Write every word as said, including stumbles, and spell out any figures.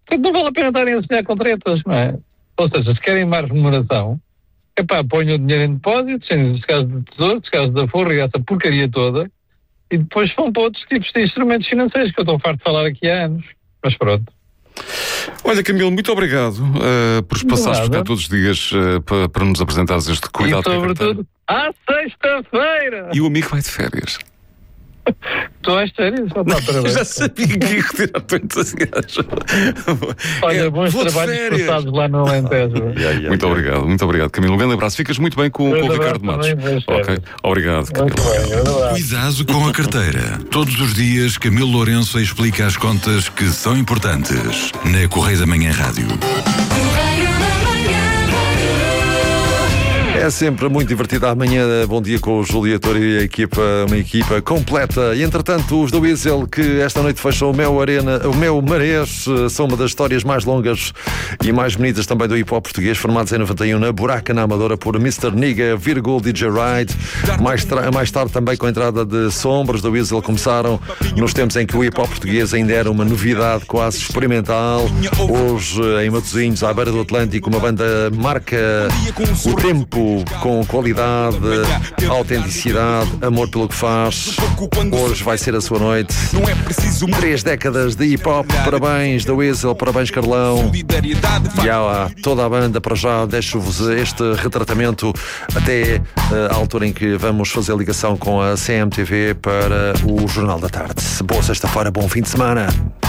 Portanto, não vale a pena estarem a sonhar com tretas, não é? Ou seja, se querem mais remuneração, epá, ponham o dinheiro em depósitos, nos casos de tesouro, nos casos da forra e essa porcaria toda, e depois vão para outros tipos de instrumentos financeiros, que eu estou farto de falar aqui há anos. Mas pronto. Olha, Camilo, muito obrigado uh, por passares por cá todos os dias uh, para, para nos apresentares este cuidado. E sobretudo, à sexta-feira! E o amigo vai de férias. Tu és sério? Já sabia que ia retirar tanto assim. Olha, é, bons trabalhos passados lá no Alentejo. yeah, yeah, muito yeah. obrigado, muito obrigado, Camilo. Um grande abraço. Ficas muito bem com, com o Ricardo Matos. Ok, obrigado, Camilo. Bem, cuidado com a carteira. Todos os dias, Camilo Lourenço explica as contas que são importantes na Correio da Manhã Rádio. É sempre muito divertido. Amanhã, bom dia com o Júlio e a equipa, uma equipa completa. E entretanto, os da Weasel, que esta noite fecham o Mel Arena, o Mel Marés, são uma das histórias mais longas e mais bonitas também do hip hop português, formados em noventa e um na Buraca, na Amadora, por mister Niga, Virgul, D J Ride. Mais, tra- mais tarde, também com a entrada de Sombras, da Weasel, começaram nos tempos em que o hip hop português ainda era uma novidade quase experimental. Hoje, em Matosinhos, à beira do Atlântico, uma banda marca o tempo com qualidade, autenticidade, amor pelo que faz. Hoje vai ser a sua noite. Três décadas de hip hop. Parabéns da Weasel, parabéns Carlão. E a toda a banda, para já deixo-vos este retratamento até a altura em que vamos fazer a ligação com a C M T V para o Jornal da Tarde. Boa sexta-feira, bom fim de semana.